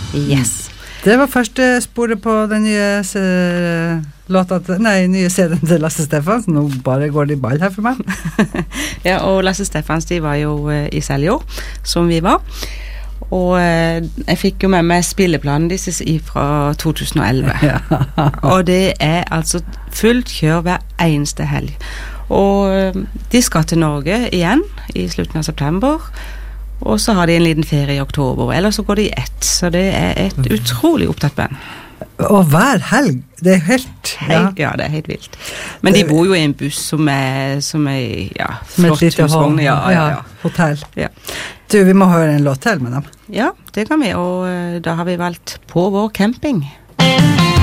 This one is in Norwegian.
Yes. Det var første sporet på den nye nye serien til Lasse Stefans. Nå bare går det i ball her for meg. Ja, og Lasse Stefans, de var jo i Seljord, som vi var. Og jeg fikk jo med meg spilleplanen deres fra 2011. Ja. Og det altså fullt kjør hver eneste helg. Og de skal til Norge igjen i slutten av september. Og så har de en liten ferie i oktober, eller så går de i ett. Så det et utrolig opptatt band. Og hver helg, det helt... Ja, det helt vilt. Men de bor jo i en buss som flott husvogn. Ja, hotell. Ja. Du, vi må høre en låt til med dem. Ja, det kan vi, og da har vi valgt På vår camping.